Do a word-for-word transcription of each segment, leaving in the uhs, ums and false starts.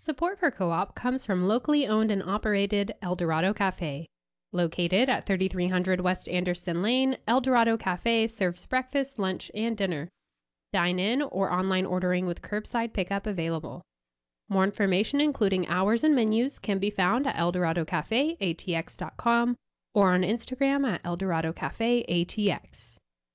Support for Co-op comes from locally owned and operated El Dorado Cafe. Located at thirty-three hundred West Anderson Lane, El Dorado Cafe serves breakfast, lunch, and dinner. Dine-in or online ordering with curbside pickup available. More information, including hours and menus, can be found at el dorado cafe a t x dot com or on Instagram at El Dorado Cafe A T X.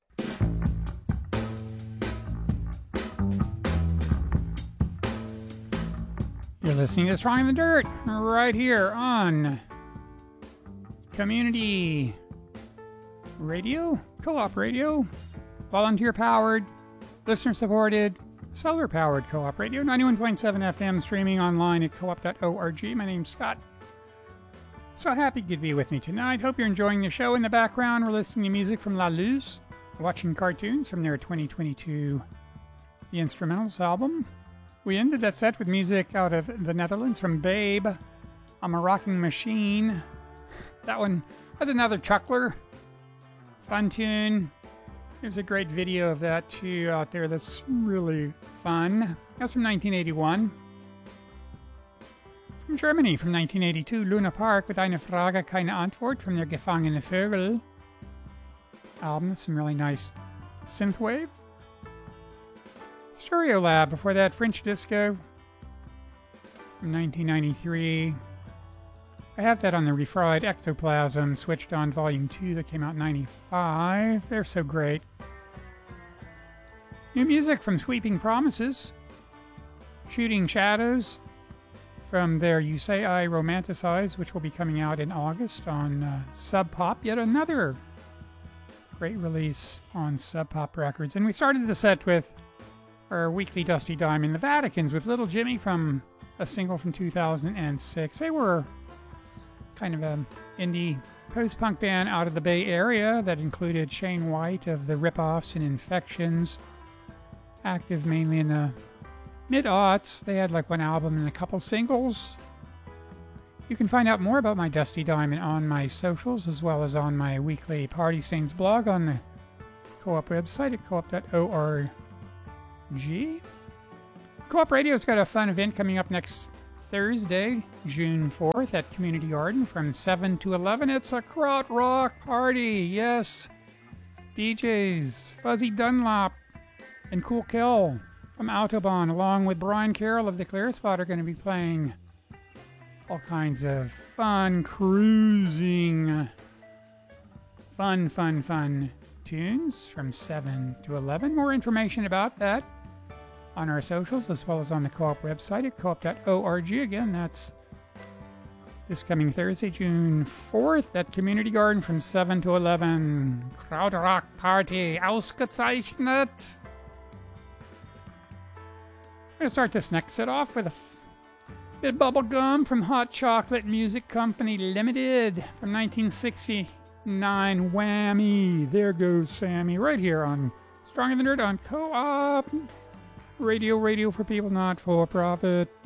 You're listening to Strong in the Dirt right here on Community Radio, Co-op Radio, volunteer-powered, listener-supported, solar-powered Co-op Radio, ninety-one point seven F M, streaming online at co op dot org. My name's Scott. So happy you could be with me tonight. Hope you're enjoying the show. In the background, we're listening to music from La Luz, watching cartoons from their twenty twenty-two The Instrumentals album. We ended that set with music out of the Netherlands from Babe, I'm a Rocking Machine. That one has another chuckler. Fun tune. There's a great video of that too out there that's really fun. That's from nineteen eighty-one. From Germany from nineteen eighty-two, Luna Park with Eine Frage, keine Antwort from their Gefangene Vögel album. That's some really nice synthwave. Stereolab, before that, French Disco from nineteen ninety-three. I have that on the Refried Ectoplasm Switched On Volume two that came out in ninety-five. They're so great. New music from Sweeping Promises. Shooting Shadows from their You Say I Romanticize, which will be coming out in August on uh, Sub Pop. Yet another great release on Sub Pop Records. And we started the set with our weekly Dusty Diamond, The Vaticans, with Little Jimmy from a single from two thousand six. They were kind of an indie post-punk band out of the Bay Area that included Shane White of the Rip-Offs and Infections, active mainly in the mid-aughts. They had like one album and a couple singles. You can find out more about my Dusty Diamond on my socials as well as on my weekly Party Stains blog on the Co-op website at co op dot org. Co-op Radio's got a fun event coming up next Thursday, June fourth at Community Garden from seven to eleven. It's a krautrock party, yes. D Js Fuzzy Dunlop and Cool Kill from Autobahn, along with Brian Carroll of the Clear Spot, are going to be playing all kinds of fun, cruising, fun, fun, fun tunes from seven to eleven. More information about that on our socials as well as on the Co-op website at co op dot org. Again, that's this coming Thursday, June fourth at Community Garden from seven to eleven. Krautrock Party, ausgezeichnet. I'm going to start this next set off with a f- bit of bubble gum from Hot Chocolate Music Company Limited from nineteen sixty-nine. Whammy. There goes Sammy. Right here on Strong in the Dirt on Co-op Radio, radio for people not for profit.